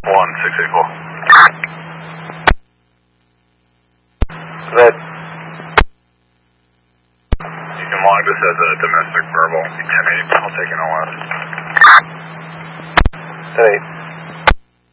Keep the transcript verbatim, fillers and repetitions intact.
one six eight four. Red. You can log this as a domestic verbal. ten eight, I'll take an O S. ten eight.